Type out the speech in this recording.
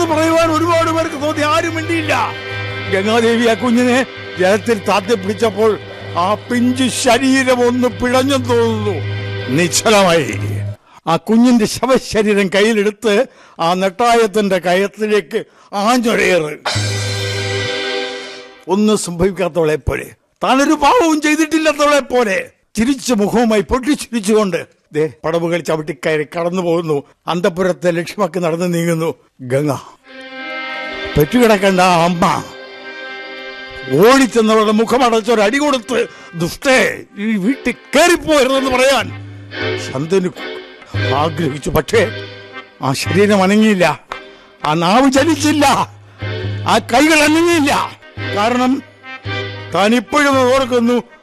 പറയുവാൻ ഒരുപാട് പേർക്ക് തോന്നി. ആരും മിണ്ടിയില്ല. ഗംഗാദേവി ആ കുഞ്ഞിനെ ജലത്തിൽ താത്തി പിടിച്ചപ്പോൾ ആ പിഞ്ചു ശരീരം ഒന്ന് പിഴഞ്ഞെന്ന് തോന്നുന്നു. നിശ്ചലമായി. ആ കുഞ്ഞിന്റെ ശവശരീരം കയ്യിലെടുത്ത് ആ നെട്ടായത്തിന്റെ കയത്തിലേക്ക് ആഞ്ഞൊരേറ്. ഒന്നും സംഭവിക്കാത്തവളെ പോലെ, താനൊരു പാവവും ചെയ്തിട്ടില്ലാത്തവളെ പോലെ ചിരിച്ച മുഖവുമായി പൊട്ടിച്ചിരിച്ചുകൊണ്ട് പടവുകൾ ചവിട്ടിക്കയറി കടന്നു പോകുന്നു. അന്തപുരത്തെ ലക്ഷ്യമാക്കി നടന്നു നീങ്ങുന്നു ഗംഗ. പെറ്റുകിടക്കേണ്ട ആ അമ്മ ഓടിച്ചെന്നവരുടെ മുഖമടച്ചൊരടി കൊടുത്ത്, ദുഷ്ടേ, ഈ വീട്ടിൽ കയറിപ്പോയിരുന്നെന്ന് പറയാൻ ശന്തനു ആഗ്രഹിച്ചു. പക്ഷേ ആ ശരീരം അനങ്ങിയില്ല, ആ നാവ് ചലിച്ചില്ല, ആ കൈകൾ അനങ്ങിയില്ല. കാരണം താൻ ഇപ്പോഴും ഓർക്കുന്നു